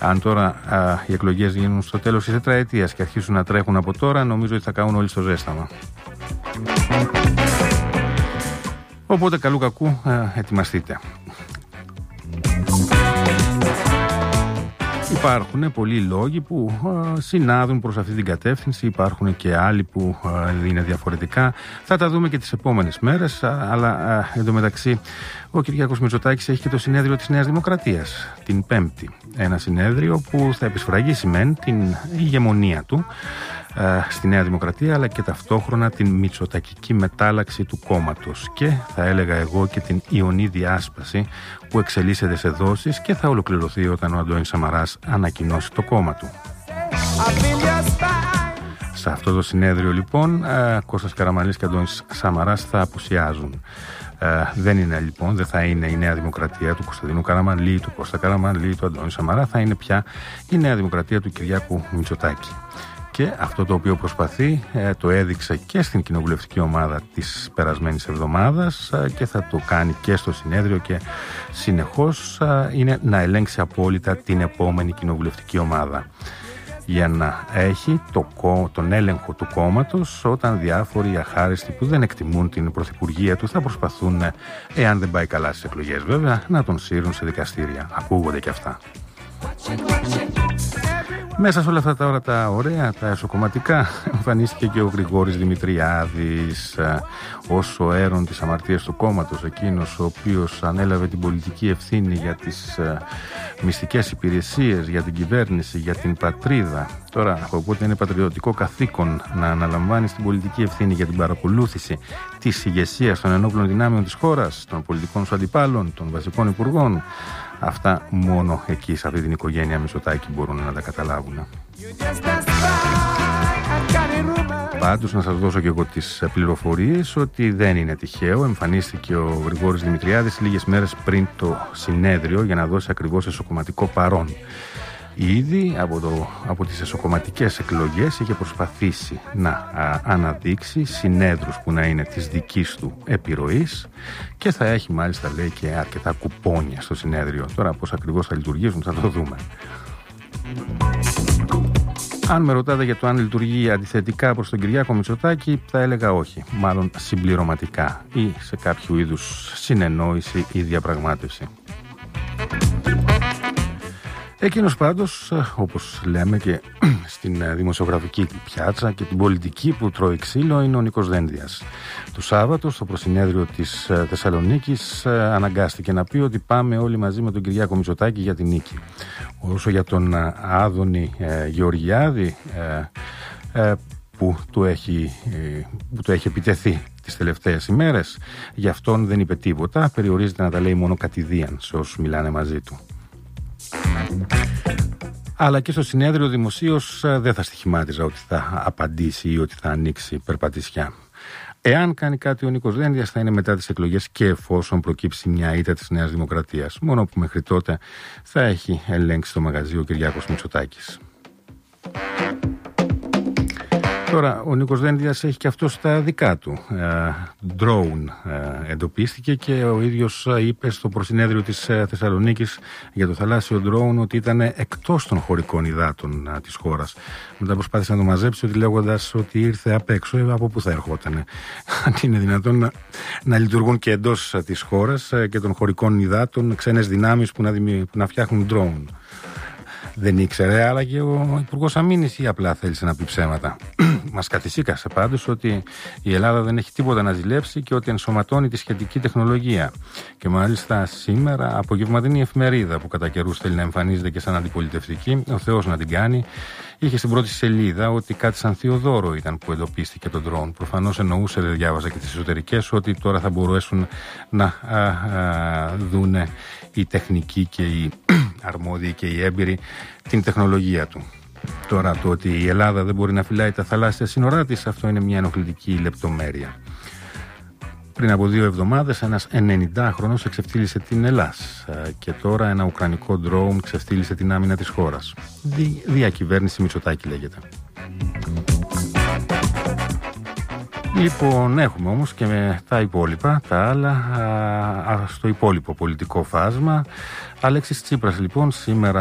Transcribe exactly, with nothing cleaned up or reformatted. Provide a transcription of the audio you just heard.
Αν τώρα α, οι εκλογές γίνουν στο τέλος της τετραετίας και αρχίσουν να τρέχουν από τώρα, νομίζω ότι θα κάνουν όλοι στο ζέσταμα. Οπότε καλού κακού α, ετοιμαστείτε. Υπάρχουν πολλοί λόγοι που α, συνάδουν προς αυτή την κατεύθυνση, υπάρχουν και άλλοι που α, είναι διαφορετικά. Θα τα δούμε και τις επόμενες μέρες, α, αλλά α, εντωμεταξύ ο Κυριάκος Μητσοτάκης έχει και το συνέδριο της Νέας Δημοκρατίας την Πέμπτη. Ένα συνέδριο που θα επισφραγίσει μεν την ηγεμονία του α, στη Νέα Δημοκρατία, αλλά και ταυτόχρονα την μητσοτακική μετάλλαξη του κόμματος και θα έλεγα εγώ και την ιονή διάσπαση που εξελίσσεται σε δόσεις και θα ολοκληρωθεί όταν ο Αντώνης Σαμαράς ανακοινώσει το κόμμα του. Σε αυτό το συνέδριο λοιπόν Κώστας Καραμανλής και Αντώνης Σαμαράς θα απουσιάζουν. Δεν είναι λοιπόν, δεν θα είναι η Νέα Δημοκρατία του Κωνσταντίνου Καραμανλή, του Κώστα Καραμανλή, του Αντώνη Σαμαρά, θα είναι πια η Νέα Δημοκρατία του Κυριάκου Μητσοτάκη. Και αυτό το οποίο προσπαθεί ε, το έδειξε και στην κοινοβουλευτική ομάδα της περασμένης εβδομάδας ε, και θα το κάνει και στο συνέδριο και συνεχώς ε, είναι να ελέγξει απόλυτα την επόμενη κοινοβουλευτική ομάδα για να έχει το, τον έλεγχο του κόμματος όταν διάφοροι αχάριστοι που δεν εκτιμούν την πρωθυπουργία του θα προσπαθούν, εάν δεν πάει καλά στις εκλογές βέβαια, να τον σύρουν σε δικαστήρια. Ακούγονται και αυτά. Μέσα σε όλα αυτά τα ώρα τα ωραία, τα εσωκομματικά, εμφανίστηκε και ο Γρηγόρης Δημητριάδης ως ο αίρον της αμαρτίας του κόμματος, εκείνος ο οποίος ανέλαβε την πολιτική ευθύνη για τις μυστικές υπηρεσίες, για την κυβέρνηση, για την πατρίδα. Τώρα, οπότε είναι πατριωτικό καθήκον να αναλαμβάνει την πολιτική ευθύνη για την παρακολούθηση της ηγεσίας των ενόπλων δυνάμεων της χώρας, των πολιτικών σου αντιπάλων, των βασικών υπουργών. Αυτά μόνο εκεί, σε αυτή την οικογένεια Μητσοτάκη, μπορούν να τα καταλάβουν. Πάντως, να σας δώσω και εγώ τις πληροφορίες ότι δεν είναι τυχαίο. Εμφανίστηκε ο Γρηγόρης Δημητριάδης λίγες μέρες πριν το συνέδριο για να δώσει ακριβώς εσωκομματικό παρόν. Ήδη από, το, από τις εσωκομματικές εκλογές είχε προσπαθήσει να α, αναδείξει συνέδρους που να είναι της δικής του επιρροής και θα έχει μάλιστα, λέει, και αρκετά κουπόνια στο συνέδριο. Τώρα πώς ακριβώς θα λειτουργήσουν θα το δούμε. Αν με ρωτάτε για το αν λειτουργεί αντιθετικά προς τον Κυριάκο Μητσοτάκη, θα έλεγα όχι, μάλλον συμπληρωματικά ή σε κάποιο είδους συνεννόηση ή διαπραγμάτευση. Εκείνος πάντως, όπως λέμε και στην δημοσιογραφική πιάτσα και την πολιτική που τρώει ξύλο, είναι ο Νίκος Δένδιας. Το Σάββατο, στο προσυνέδριο της Θεσσαλονίκης, αναγκάστηκε να πει ότι πάμε όλοι μαζί με τον Κυριάκο Μητσοτάκη για την νίκη. Όσο για τον Άδωνη ε, Γεωργιάδη, ε, ε, που, του έχει, ε, που του έχει επιτεθεί τις τελευταίες ημέρες, γι' αυτόν δεν είπε τίποτα, περιορίζεται να τα λέει μόνο κατηδίαν σε όσους μιλάνε μαζί του. Αλλά και στο συνέδριο δημοσίως δεν θα στοιχημάτιζα ότι θα απαντήσει ή ότι θα ανοίξει περπατησιά. Εάν κάνει κάτι ο Νίκος Δένδιας θα είναι μετά τις εκλογές και εφόσον προκύψει μια ήττα της Νέας Δημοκρατίας. Μόνο που μέχρι τότε θα έχει ελέγξει το μαγαζί ο Κυριάκος Μητσοτάκης. Τώρα, ο Νίκος Δένδιας έχει και αυτό στα δικά του. Drone ε, εντοπίστηκε και ο ίδιος είπε στο προσυνέδριο της Θεσσαλονίκης για το θαλάσσιο drone ότι ήταν εκτός των χωρικών υδάτων ε, της χώρας. Μετά προσπάθησε να το μαζέψει ότι λέγοντας ότι ήρθε απ' έξω, ε, από πού θα ερχόταν. Αν είναι δυνατόν να, να λειτουργούν και εντός της χώρας ε, και των χωρικών υδάτων ξένες δυνάμεις που να, δημι... που να φτιάχνουν drone. Δεν ήξερε, αλλά και ο Υπουργός Αμήνης ή απλά θέλησε να πει ψέματα. Μας καθησύκασε πάντως ότι η Ελλάδα δεν έχει τίποτα να ζηλέψει και ότι ενσωματώνει τη σχετική τεχνολογία. Και μάλιστα σήμερα, απογευματινή εφημερίδα που κατά καιρούς θέλει να εμφανίζεται και σαν αντιπολιτευτική, ο Θεός να την κάνει, είχε στην πρώτη σελίδα ότι κάτι σαν Θεοδόρο ήταν που εντοπίστηκε το ντρόουν. Προφανώς εννοούσε, δεν διάβαζα και τις εσωτερικές, ότι τώρα θα μπορέσουν να α, α, δούνε οι τεχνικοί και οι αρμόδιοι και οι έμπειροι την τεχνολογία του. Τώρα το ότι η Ελλάδα δεν μπορεί να φυλάει τα θαλάσσια σύνορά της, αυτό είναι μια ενοχλητική λεπτομέρεια. Πριν από δύο εβδομάδες ένας ενενηντάχρονος εξεφτύλισε την Ελλάς και τώρα ένα ουκρανικό ντρόουν ξεφτύλισε την άμυνα της χώρας. Δι, διακυβέρνηση Μητσοτάκη λέγεται. Λοιπόν, έχουμε όμως και με τα υπόλοιπα, τα άλλα, α, α, στο υπόλοιπο πολιτικό φάσμα. Αλέξης Τσίπρας λοιπόν σήμερα